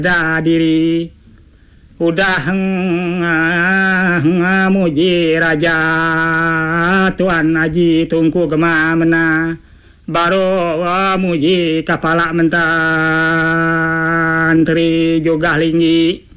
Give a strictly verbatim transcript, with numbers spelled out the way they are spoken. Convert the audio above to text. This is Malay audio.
Da diri udah ngamuji raja Tuan Haji Tunku Gemamena baru muji kepala menteri juga linggi